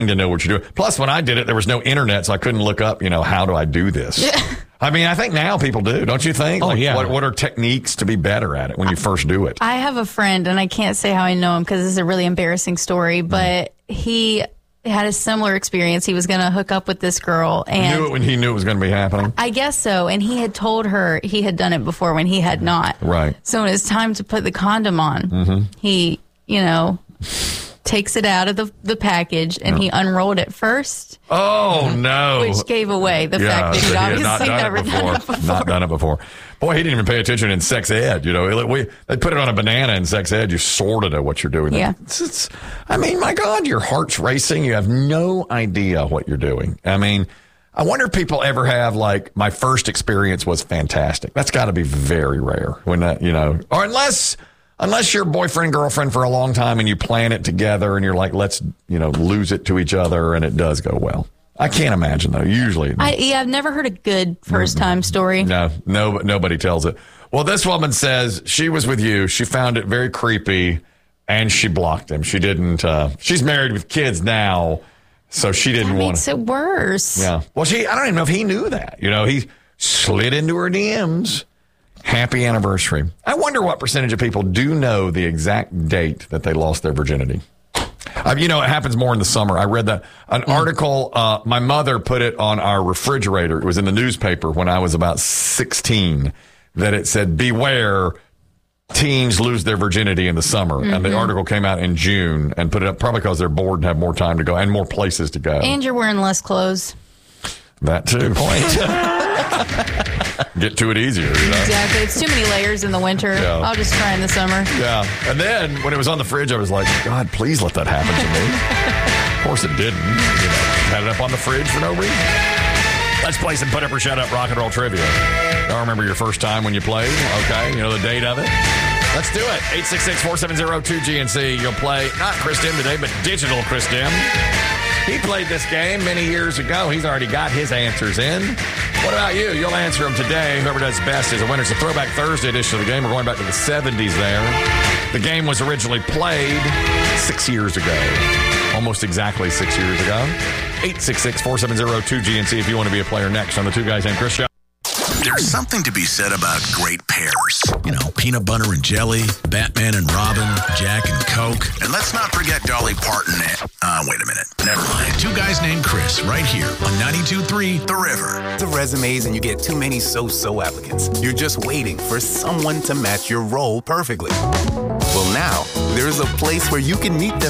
to know what you're doing. Plus, when I did it, there was no internet, so I couldn't look up, how do I do this? Yeah. I mean, I think now people do, don't you think? Oh, yeah. What are techniques to be better at it when you first do it? I have a friend, and I can't say how I know him because this is a really embarrassing story, but he had a similar experience. He was going to hook up with this girl. And knew it when he knew it was going to be happening? I guess so. And he had told her he had done it before when he had not. Right. So when it's time to put the condom on, he, takes it out of the package, and he unrolled it first. Oh, no. Which gave away the fact that he'd obviously never done it before. Not done it before. Boy, he didn't even pay attention in sex ed. They put it on a banana in sex ed. You sorted at what you're doing. Yeah. I mean, my God, your heart's racing. You have no idea what you're doing. I mean, I wonder if people ever have, my first experience was fantastic. That's got to be very rare when that, or unless you're boyfriend, girlfriend for a long time and you plan it together and you're like, let's, lose it to each other, and it does go well. I can't imagine, though. Usually. I've never heard a good first-time story. No, nobody tells it. Well, this woman says she was with you. She found it very creepy, and she blocked him. She didn't. She's married with kids now, so she didn't want to. Makes it worse. Yeah. Well, I don't even know if he knew that. He slid into her DMs. Happy anniversary. I wonder what percentage of people do know the exact date that they lost their virginity. It happens more in the summer. I read an article. My mother put it on our refrigerator. It was in the newspaper when I was about 16, that it said, beware, teens lose their virginity in the summer. And the article came out in June and put it up probably because they're bored and have more time to go and more places to go. And you're wearing less clothes. That too. Good point. Get to it easier. Exactly. It's too many layers in the winter. Yeah. I'll just try in the summer. Yeah. And then when it was on the fridge, I was like, God, please let that happen to me. Of course it didn't. Had it up on the fridge for no reason. Let's play some Put Up or Shut Up rock and roll trivia. Y'all remember your first time when you played? Okay. The date of it? Let's do it. 866-470-2GNC. You'll play not Chris Dim today, but digital Chris Dim. He played this game many years ago. He's already got his answers in. What about you? You'll answer them today. Whoever does best is a winner. It's a Throwback Thursday edition of the game. We're going back to the 70s there. The game was originally played 6 years ago. Almost exactly 6 years ago. 866-470-2GNC if you want to be a player next on the Two Guys Named Chris show. There's something to be said about great pairs. Peanut butter and jelly, Batman and Robin, Jack and Coke. And let's not forget Dolly Parton and... wait a minute. Never mind. Two Guys Named Chris, right here on 92.3 The River. The resumes and you get too many so-so applicants. You're just waiting for someone to match your role perfectly. Well, now, there's a place where you can meet them